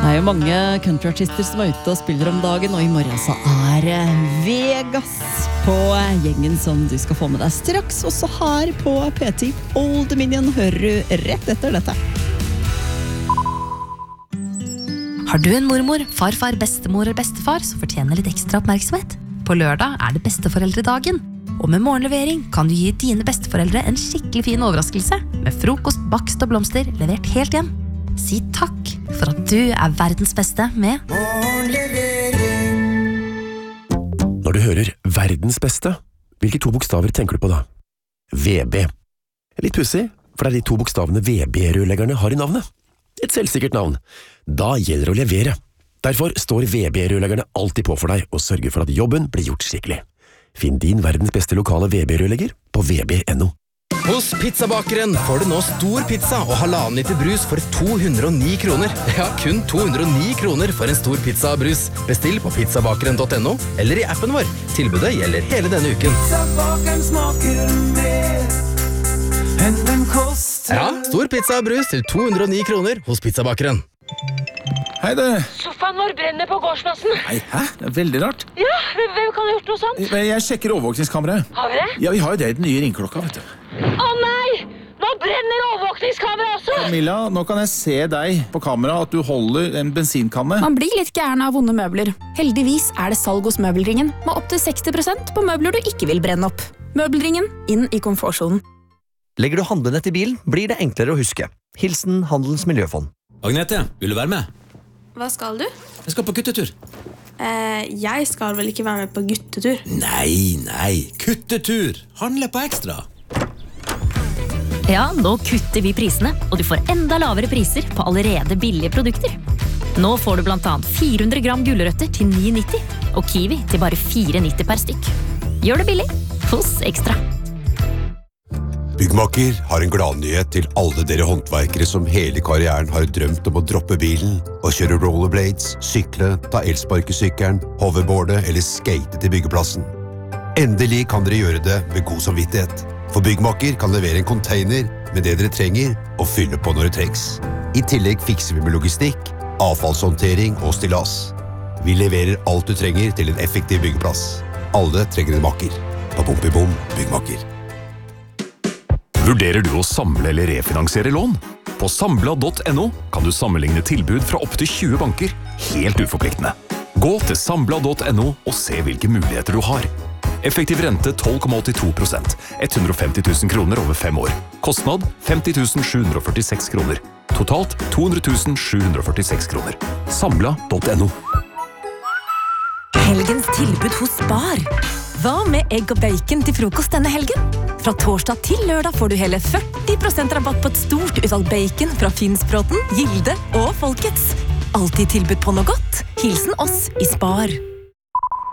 Det jo mange countryartister som ute og spiller om dagen, og i morgen så det Vegas på gjengen som du skal få med deg straks, også her på P10 Old Dominion hører du rett etter dette. Har du en mormor, farfar, bestemor eller bestefar som fortjener litt ekstra oppmerksomhet? På lørdag det besteforeldredagen, og med morgenlevering kan du gi dine besteforeldre en skikkelig fin overraskelse med frokost, bakst og blomster levert helt hjem. Si takk for at du verdens beste med morgenlevering. Når du hører verdens beste, hvilke to bokstaver tenker du på da? VB. Litt pussig, for det de to bokstavene VB-rørleggerne har i navnet. Et selvsikkert navn. Da gjelder det å levere. Derfor står VB-rørleggerne alltid på for deg og sørger for at jobben blir gjort skikkelig. Finn din verdens beste lokale VB-rørlegger på vb.no. Hos Pizzabakeren får du nå stor pizza og 1,5 liter brus for 209 kroner. Ja, kun 209 kroner for en stor pizza og brus. Bestill på pizzabakeren.no eller i appen vår. Tilbudet gjelder hele denne uken. Pizzabakeren smaker mer enn den koster. Ja, stor pizza og brus til 209 kroner hos Pizzabakeren. Hei du. Sofaen vår brenner på gårdsplassen. Nei, hæ? Det veldig rart. Ja, hvem kan ha gjort noe sånt? Jeg sjekker overvåkningskameraet. Har vi det? Ja, vi har jo det den nye ringklokka, vet du. Å nei! Nå brenner overvåkningskamera også! Camilla, nå kan jeg se deg på kamera at du holder en bensinkanne. Man blir litt gæren av vonde møbler. Heldigvis det salg hos Møbelringen, med opp til 60% på møbler du ikke vil brenne opp. Møbelringen, inn i komfortsonen. Legger du handlenett i bilen, blir det enklere å huske. Hilsen Handelens Miljøfond. Agnete, vil du være med? Hva skal du? Jeg skal på guttetur. Jeg skal vel ikke være med på guttetur? Nei, kuttetur! Handle på ekstra. Ja, nå kutter vi prisene, og du får enda lavere priser på allerede billige produkter. Nå får du blant annet 400 gram gulrøtter til 9,90, og kiwi til bare 4,90 per stykk. Gjør det billig hos Ekstra. Byggmaker har en gladnyhet til alle dere håndverkere som hele karrieren har drømt om å droppe bilen og kjøre rollerblades, sykle, ta elsparkesykkelen, hoverboarde eller skate til byggeplassen. Endelig kan dere gjøre det med god samvittighet, for Byggmaker kan levere en container med det dere trenger og fylle på når det trengs. I tillegg fikser vi med logistikk, avfallshåndtering og stillas. Vi leverer alt du trenger til en effektiv byggeplass. Alle trenger en makker. Bom, Byggmaker. Vurderer du å samle eller refinansiere lån? På Sambla.no kan du sammenligne tilbud fra opp til 20 banker, helt uforpliktende. Gå til Sambla.no og se hvilke muligheter du har. Effektiv rente 12,82%, 150 000 kroner over 5 år. Kostnad 50 746 kroner. Totalt 200 746 kroner. Sambla.no. Helgens tilbud hos Spar. Hva med egg og bacon til frokost denne helgen? Fra torsdag til lørdag får du hele 40% rabatt på et stort utvalg bacon fra Finnsbråten, Gilde og Folkets. Altid tilbud på noe godt. Hilsen oss i Spar.